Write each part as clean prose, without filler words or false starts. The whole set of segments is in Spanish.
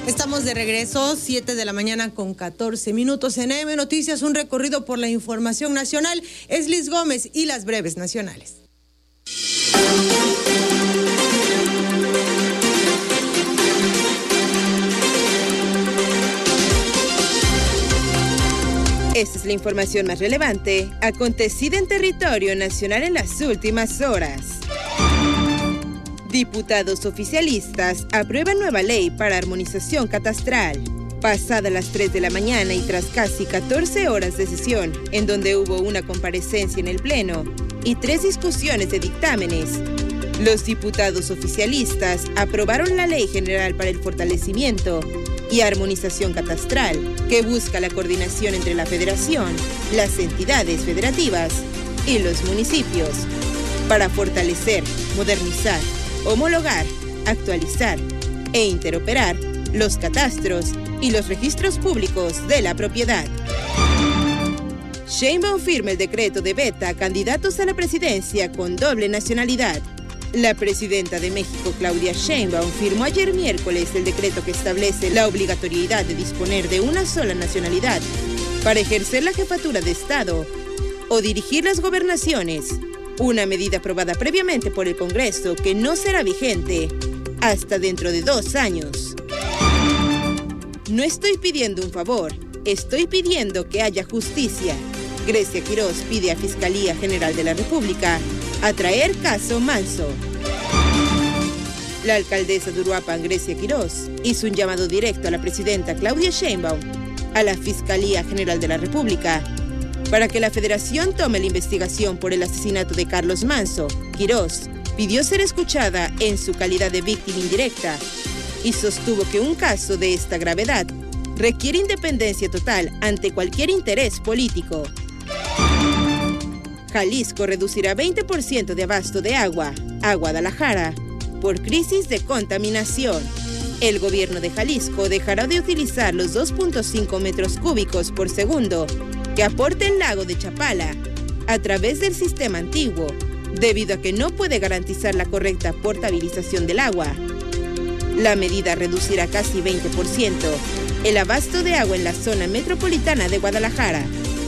Estamos de regreso, 7 de la mañana con 14 minutos en AM Noticias, un recorrido por la información nacional. Es Liz Gómez y las breves nacionales. Esta es la información más relevante acontecida en territorio nacional en las últimas horas. Diputados oficialistas aprueban nueva ley para armonización catastral. Pasada las 3 de la mañana y tras casi 14 horas de sesión, en donde hubo una comparecencia en el Pleno y 3 discusiones de dictámenes, los diputados oficialistas aprobaron la Ley General para el Fortalecimiento y Armonización Catastral, que busca la coordinación entre la Federación, las entidades federativas y los municipios, para fortalecer, modernizar, homologar, actualizar e interoperar los catastros y los registros públicos de la propiedad. Sheinbaum firma el decreto de veta a candidatos a la presidencia con doble nacionalidad. La presidenta de México, Claudia Sheinbaum, firmó ayer miércoles el decreto que establece la obligatoriedad de disponer de una sola nacionalidad para ejercer la jefatura de Estado o dirigir las gobernaciones, una medida aprobada previamente por el Congreso que no será vigente hasta dentro de 2 años. No estoy pidiendo un favor, estoy pidiendo que haya justicia. Grecia Quirós pide a Fiscalía General de la República atraer caso Manso. La alcaldesa de Uruapan, Grecia Quirós, hizo un llamado directo a la presidenta Claudia Sheinbaum, a la Fiscalía General de la República, para que la Federación tome la investigación por el asesinato de Carlos Manso. Quirós pidió ser escuchada en su calidad de víctima indirecta y sostuvo que un caso de esta gravedad requiere independencia total ante cualquier interés político. Jalisco reducirá 20% de abasto de agua a Guadalajara por crisis de contaminación. El gobierno de Jalisco dejará de utilizar los 2.5 metros cúbicos por segundo que aporta el lago de Chapala a través del sistema antiguo, debido a que no puede garantizar la correcta potabilización del agua. La medida reducirá casi 20% el abasto de agua en la zona metropolitana de Guadalajara.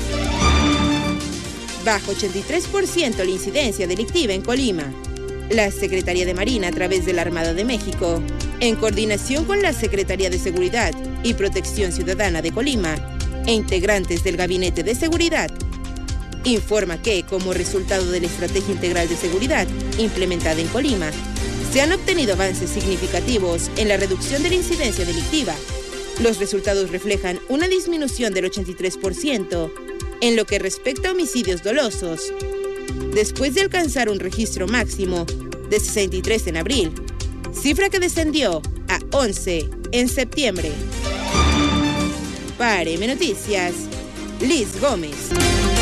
Baja 83% la incidencia delictiva en Colima. La Secretaría de Marina, a través de la Armada de México, en coordinación con la Secretaría de Seguridad y Protección Ciudadana de Colima e integrantes del Gabinete de Seguridad, informa que, como resultado de la Estrategia Integral de Seguridad implementada en Colima, se han obtenido avances significativos en la reducción de la incidencia delictiva. Los resultados reflejan una disminución del 83% en lo que respecta a homicidios dolosos, después de alcanzar un registro máximo de 63 en abril, cifra que descendió a 11 en septiembre. Para AM Noticias, Liz Gómez.